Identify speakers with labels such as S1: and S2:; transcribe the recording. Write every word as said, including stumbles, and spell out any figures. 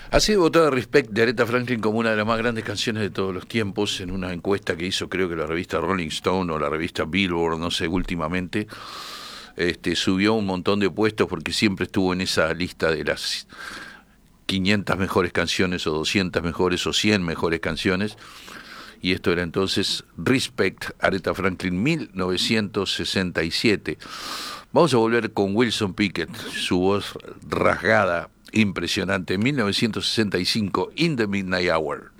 S1: Ha sido votada Respect de Aretha Franklin como una de las más grandes canciones de todos los tiempos en una encuesta que hizo creo que la revista Rolling Stone o la revista Billboard, no sé, últimamente. Este, subió un montón de puestos porque siempre estuvo en esa lista de las quinientas mejores canciones o doscientas mejores o cien mejores canciones. Y esto era entonces Respect, Aretha Franklin, mil novecientos sesenta y siete. Vamos a volver con Wilson Pickett, su voz rasgada, impresionante, mil novecientos sesenta y cinco, In the Midnight Hour.